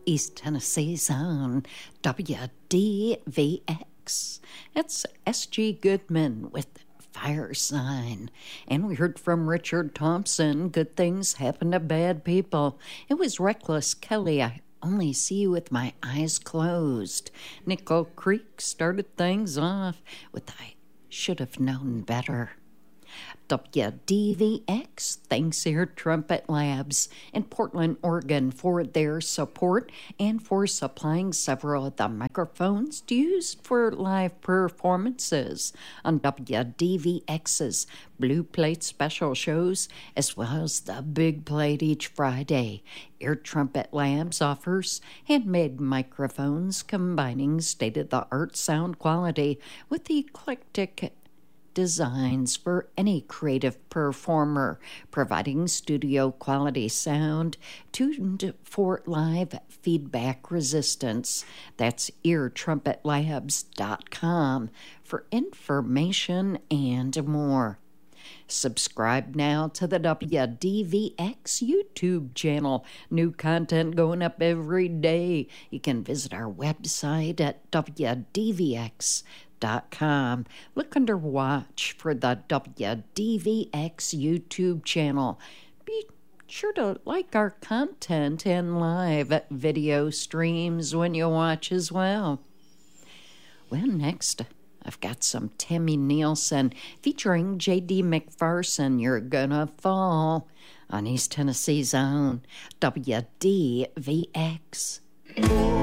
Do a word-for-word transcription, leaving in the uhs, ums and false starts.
East Tennessee's own W D V X. It's S G Goodman with Fire Sign. And we heard from Richard Thompson, Good Things Happen to Bad People. It was Reckless Kelly, I Only See You With My Eyes Closed. Nickel Creek started things off with I Should Have Known Better. W D V X thanks Air Trumpet Labs in Portland, Oregon for their support and for supplying several of the microphones used for live performances on W D V X's Blue Plate special shows, as well as the Big Plate each Friday. Air Trumpet Labs offers handmade microphones combining state-of-the-art sound quality with eclectic designs for any creative performer, providing studio quality sound tuned for live feedback resistance. That's ear trumpet labs dot com for information and more. Subscribe now to the W D V X YouTube channel. New content going up every day. You can visit our website at W D V X dot com. Look under Watch for the W D V X YouTube channel. Be sure to like our content and live video streams when you watch as well. Well, next, I've got some Tammy Nielsen featuring J D McPherson, You're Gonna Fall, on East Tennessee's own W D V X.